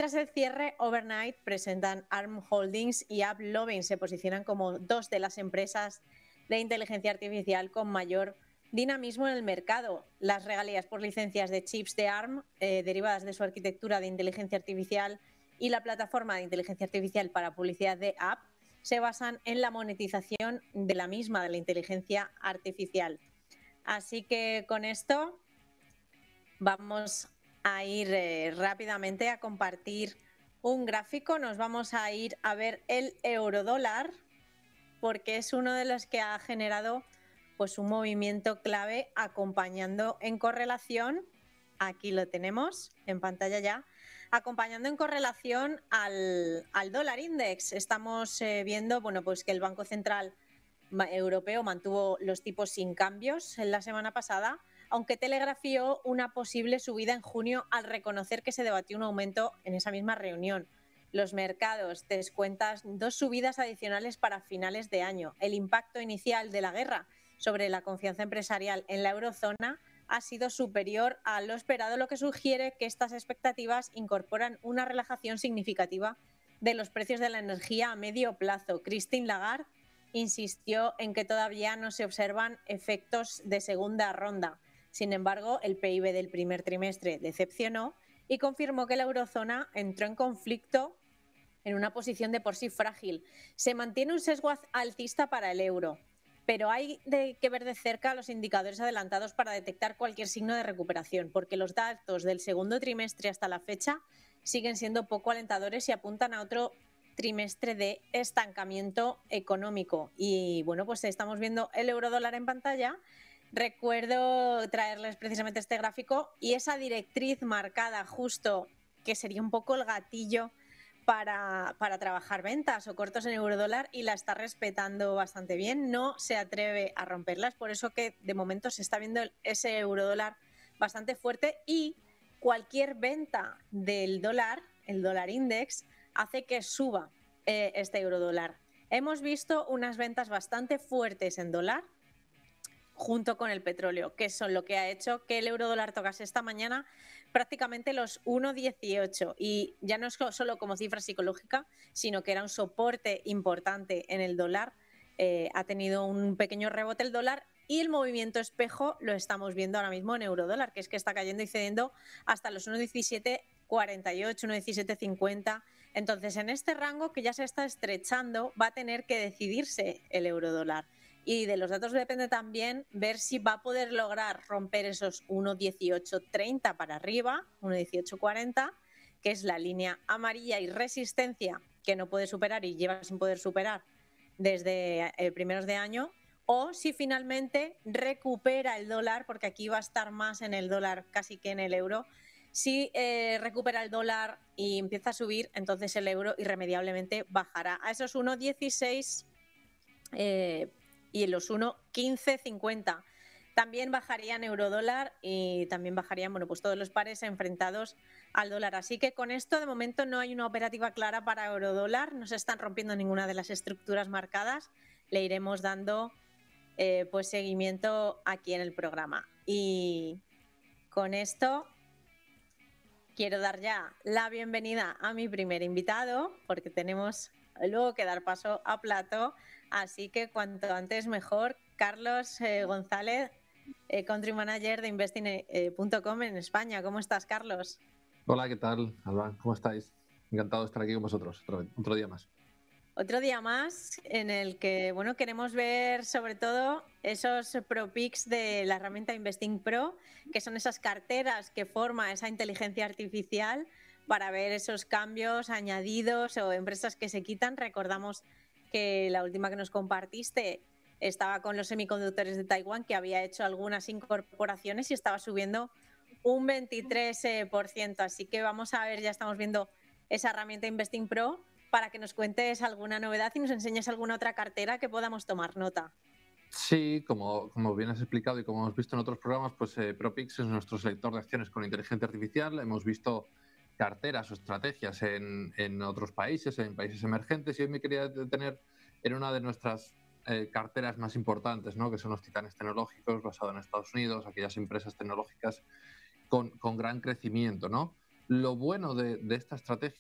Tras el cierre, overnight presentan ARM Holdings y AppLovin se posicionan como dos de las empresas de inteligencia artificial con mayor dinamismo en el mercado. Las regalías por licencias de chips de ARM, derivadas de su arquitectura de inteligencia artificial, y la plataforma de inteligencia artificial para publicidad de App se basan en la monetización de la misma, de la inteligencia artificial. Así que con esto vamos a ir rápidamente a compartir un gráfico. Nos vamos a ir a ver el eurodólar, porque es uno de los que ha generado pues un movimiento clave acompañando en correlación, aquí lo tenemos en pantalla ya, acompañando en correlación al dólar index. Estamos viendo pues que el Banco Central Europeo mantuvo los tipos sin cambios en la semana pasada, aunque telegrafió una posible subida en junio al reconocer que se debatió un aumento en esa misma reunión. Los mercados descuentan 2 subidas adicionales para finales de año. El impacto inicial de la guerra sobre la confianza empresarial en la eurozona ha sido superior a lo esperado, lo que sugiere que estas expectativas incorporan una relajación significativa de los precios de la energía a medio plazo. Christine Lagarde insistió en que todavía no se observan efectos de segunda ronda. Sin embargo, el PIB del primer trimestre decepcionó y confirmó que la eurozona entró en conflicto en una posición de por sí frágil. Se mantiene un sesgo alcista para el euro, pero hay que ver de cerca los indicadores adelantados para detectar cualquier signo de recuperación, porque los datos del segundo trimestre hasta la fecha siguen siendo poco alentadores y apuntan a otro trimestre de estancamiento económico. Y pues estamos viendo el eurodólar en pantalla. Recuerdo traerles precisamente este gráfico y esa directriz marcada justo, que sería un poco el gatillo para trabajar ventas o cortos en eurodólar, y la está respetando bastante bien, no se atreve a romperlas, por eso que de momento se está viendo ese eurodólar bastante fuerte, y cualquier venta del dólar, el dólar index, hace que suba este eurodólar. Hemos visto unas ventas bastante fuertes en dólar junto con el petróleo, que son lo que ha hecho que el eurodólar tocase esta mañana prácticamente los 1,18, y ya no es solo como cifra psicológica, sino que era un soporte importante en el dólar. Ha tenido un pequeño rebote el dólar, y el movimiento espejo lo estamos viendo ahora mismo en eurodólar, que es que está cayendo y cediendo hasta los 1,1748, 1,1750. Entonces, en este rango que ya se está estrechando, va a tener que decidirse el eurodólar. Y de los datos depende también ver si va a poder lograr romper esos 1,1830 para arriba, 1,1840, que es la línea amarilla y resistencia que no puede superar y lleva sin poder superar desde primeros de año, o si finalmente recupera el dólar, porque aquí va a estar más en el dólar casi que en el euro. Si recupera el dólar y empieza a subir, entonces el euro irremediablemente bajará a esos 1,16 y en los 1,1550. También bajarían eurodólar y también bajarían pues todos los pares enfrentados al dólar. Así que con esto de momento no hay una operativa clara para eurodólar, no se están rompiendo ninguna de las estructuras marcadas. Le iremos dando pues seguimiento aquí en el programa. Y con esto quiero dar ya la bienvenida a mi primer invitado, porque tenemos luego que dar paso a plato. Así que cuanto antes mejor. Carlos González, Country Manager de Investing.com en España. ¿Cómo estás, Carlos? Hola, ¿qué tal, Alba? ¿Cómo estáis? Encantado de estar aquí con vosotros otro día más. Otro día más en el que queremos ver sobre todo esos Pro Picks de la herramienta Investing Pro, que son esas carteras que forma esa inteligencia artificial para ver esos cambios añadidos o empresas que se quitan. Recordamos que la última que nos compartiste estaba con los semiconductores de Taiwán, que había hecho algunas incorporaciones y estaba subiendo un 23%. Así que vamos a ver, ya estamos viendo esa herramienta Investing Pro para que nos cuentes alguna novedad y nos enseñes alguna otra cartera que podamos tomar nota. Sí, como bien has explicado y como hemos visto en otros programas, pues ProPix es nuestro selector de acciones con inteligencia artificial. Hemos visto carteras o estrategias en otros países, en países emergentes, y hoy me quería detener en una de nuestras carteras más importantes, ¿no? Que son los titanes tecnológicos, basado en Estados Unidos, aquellas empresas tecnológicas con gran crecimiento, ¿no? Lo bueno de esta estrategia